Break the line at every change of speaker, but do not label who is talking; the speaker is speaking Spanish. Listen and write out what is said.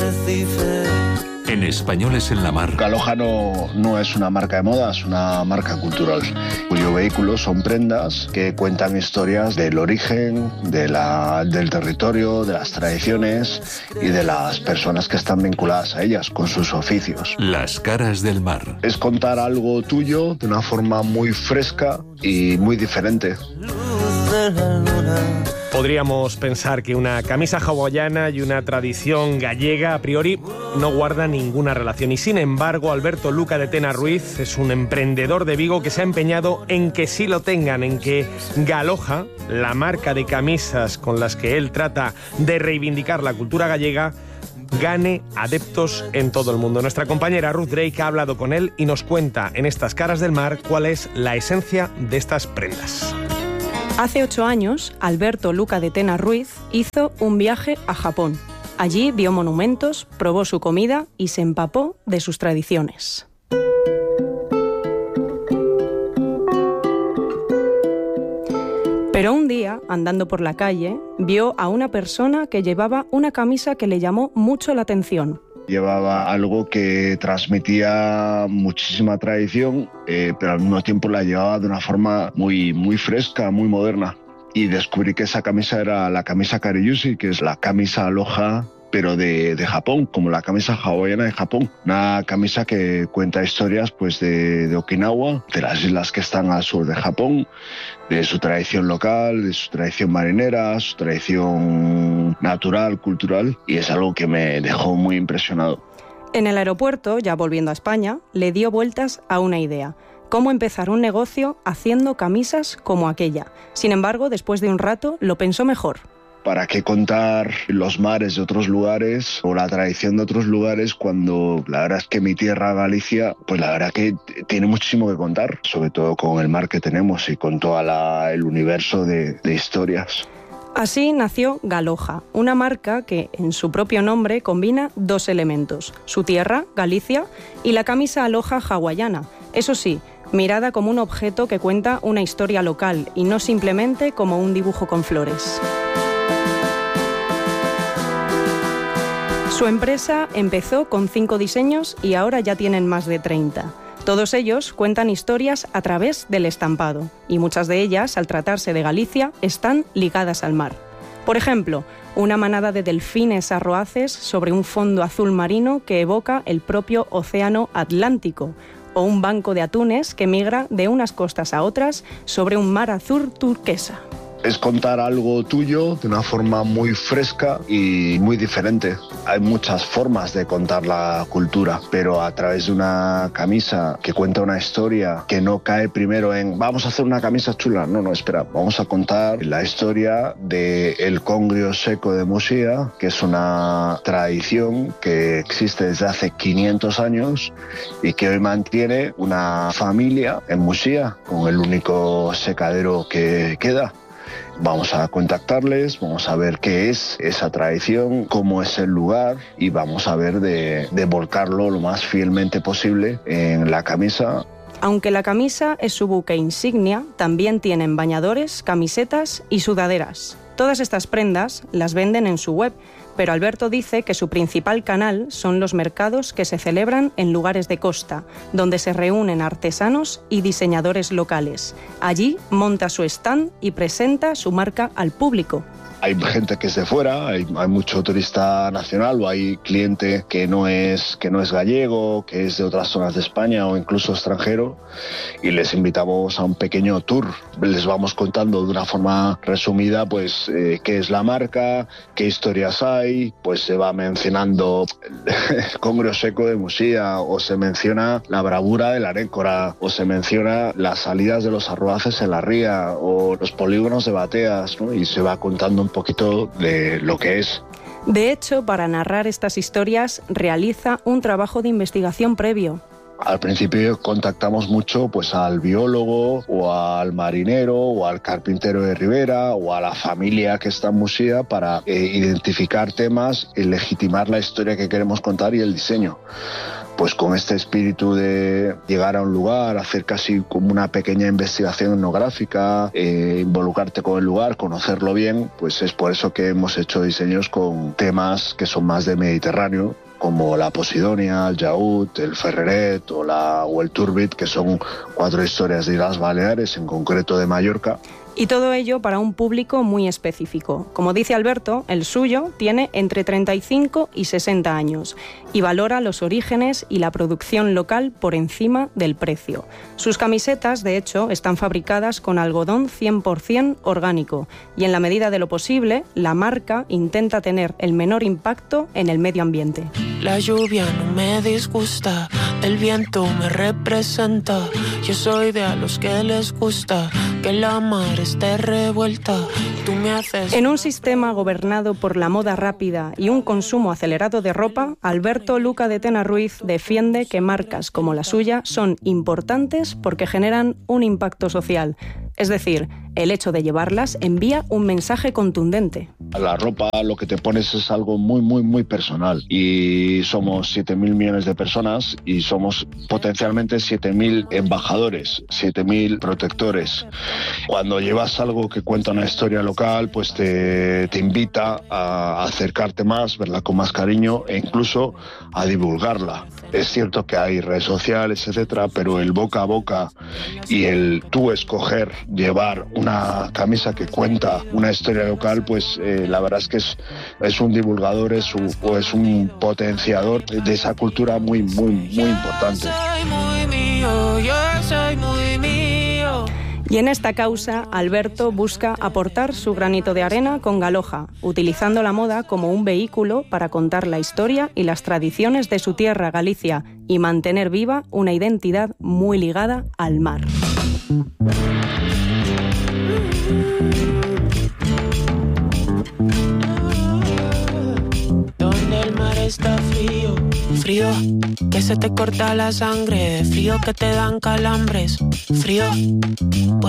arrecife.
En Españoles en la Mar.
Galoja no es una marca de moda, es una marca cultural, cuyo vehículo son prendas que cuentan historias del origen, del territorio, de las tradiciones y de las personas que están vinculadas a ellas, con sus oficios.
Las caras del mar.
Es contar algo tuyo de una forma muy fresca y muy diferente.
Luz de la luna.
Podríamos pensar que una camisa hawaiana y una tradición gallega a priori no guardan ninguna relación y sin embargo Alberto Luca de Tena Ruiz es un emprendedor de Vigo que se ha empeñado en que sí lo tengan, en que Galoja, la marca de camisas con las que él trata de reivindicar la cultura gallega, gane adeptos en todo el mundo. Nuestra compañera Ruth Drake ha hablado con él y nos cuenta en estas caras del mar cuál es la esencia de estas prendas.
Hace 8 años, Alberto Luca de Tena Ruiz hizo un viaje a Japón. Allí vio monumentos, probó su comida y se empapó de sus tradiciones. Pero un día, andando por la calle, vio a una persona que llevaba una camisa que le llamó mucho la atención.
Llevaba algo que transmitía muchísima tradición, pero al mismo tiempo la llevaba de una forma muy, muy fresca, muy moderna. Y descubrí que esa camisa era la camisa Kariyushi, que es la camisa aloha, pero de Japón, como la camisa hawaiana de Japón. Una camisa que cuenta historias pues de Okinawa, de las islas que están al sur de Japón, de su tradición local, de su tradición marinera, su tradición natural, cultural, y es algo que me dejó muy impresionado.
En el aeropuerto, ya volviendo a España, le dio vueltas a una idea: cómo empezar un negocio haciendo camisas como aquella. Sin embargo, después de un rato, lo pensó mejor.
¿Para qué contar los mares de otros lugares o la tradición de otros lugares cuando la verdad es que mi tierra, Galicia, pues la verdad que tiene muchísimo que contar, sobre todo con el mar que tenemos y con todo el universo de historias?
Así nació Galoja, una marca que en su propio nombre combina 2 elementos: su tierra, Galicia, y la camisa aloha hawaiana. Eso sí, mirada como un objeto que cuenta una historia local y no simplemente como un dibujo con flores. Su empresa empezó con 5 diseños y ahora ya tienen más de 30. Todos ellos cuentan historias a través del estampado y muchas de ellas, al tratarse de Galicia, están ligadas al mar. Por ejemplo, una manada de delfines arroaces sobre un fondo azul marino que evoca el propio océano Atlántico, o un banco de atunes que migra de unas costas a otras sobre un mar azul turquesa.
Es contar algo tuyo de una forma muy fresca y muy diferente. Hay muchas formas de contar la cultura, pero a través de una camisa que cuenta una historia, que no cae primero en vamos a hacer una camisa chula. No, espera, vamos a contar la historia del congrio seco de Muxía, que es una tradición que existe desde hace 500 años y que hoy mantiene una familia en Muxía, con el único secadero que queda. Vamos a contactarles, vamos a ver qué es esa tradición, cómo es el lugar y vamos a ver de volcarlo lo más fielmente posible en la camisa.
Aunque la camisa es su buque insignia, también tienen bañadores, camisetas y sudaderas. Todas estas prendas las venden en su web, pero Alberto dice que su principal canal son los mercados que se celebran en lugares de costa, donde se reúnen artesanos y diseñadores locales. Allí monta su stand y presenta su marca al público.
Hay gente que es de fuera, hay mucho turista nacional o hay cliente que no es gallego, que es de otras zonas de España o incluso extranjero, y les invitamos a un pequeño tour. Les vamos contando de una forma resumida pues qué es la marca, qué historias hay, pues se va mencionando el congrio seco de Muxía, o se menciona la bravura de la anécora, o se menciona las salidas de los arroaces en la ría o los polígonos de bateas, ¿no? Y se va contando un poquito de lo que es.
De hecho, para narrar estas historias realiza un trabajo de investigación previo.
Al principio contactamos mucho pues al biólogo o al marinero o al carpintero de Ribera o a la familia que está en Muxía para identificar temas y legitimar la historia que queremos contar y el diseño. pues con este espíritu de llegar a un lugar, hacer casi como una pequeña investigación etnográfica, involucrarte con el lugar, conocerlo bien, pues es por eso que hemos hecho diseños con temas que son más de Mediterráneo, como la Posidonia, el Yaourt, el Ferreret o el Turbit, que son 4 historias de Islas Baleares, en concreto de Mallorca.
Y todo ello para un público muy específico. Como dice Alberto, el suyo tiene entre 35 y 60 años y valora los orígenes y la producción local por encima del precio. Sus camisetas, de hecho, están fabricadas con algodón 100% orgánico y en la medida de lo posible, la marca intenta tener el menor impacto en el medio ambiente.
La lluvia no me disgusta, el viento me representa. Yo soy de a los que les gusta que la mar esté revuelta. Tú me haces...
En un sistema gobernado por la moda rápida y un consumo acelerado de ropa, Alberto Luca de Tena Ruiz defiende que marcas como la suya son importantes porque generan un impacto social. Es decir, el hecho de llevarlas envía un mensaje contundente.
La ropa, lo que te pones es algo muy, muy, muy personal. Y somos 7.000 millones de personas y somos potencialmente 7.000 embajadores, 7.000 protectores. Cuando llevas algo que cuenta una historia local, pues te invita a acercarte más, verla con más cariño e incluso a divulgarla. Es cierto que hay redes sociales, etcétera, pero el boca a boca y el tú escoger llevar una camisa que cuenta una historia local, pues la verdad es que es un divulgador, es un potenciador de esa cultura muy, muy, muy importante.
Soy muy mío, yo soy muy mío.
Y en esta causa, Alberto busca aportar su granito de arena con Galoja, utilizando la moda como un vehículo para contar la historia y las tradiciones de su tierra, Galicia, y mantener viva una identidad muy ligada al mar.
Donde el mar está frío, frío, que se te corta la sangre, frío que te dan calambres, frío.